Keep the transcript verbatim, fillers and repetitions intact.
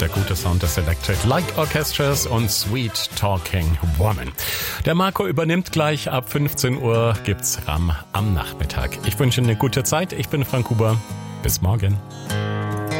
der gute Sound des Electric Light Orchestras und Sweet Talking Woman. Der Marco übernimmt gleich. Ab fünfzehn Uhr gibt's Ram am Nachmittag. Ich wünsche eine gute Zeit. Ich bin Frank Huber. Bis morgen.